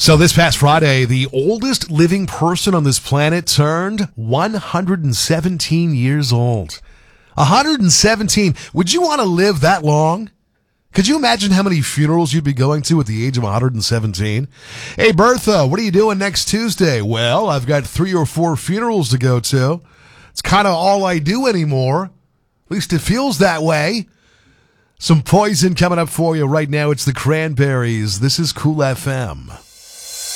So this past Friday, the oldest living person on this planet turned 117 years old. 117. Would you want to live that long? Could you imagine how many funerals you'd be going to at the age of 117? Hey, Bertha, what are you doing next Tuesday? Well, I've got 3 or 4 funerals to go to. It's kind of all I do anymore. At least it feels that way. Some Poison coming up for you right now. It's the Cranberries. This is Cool FM.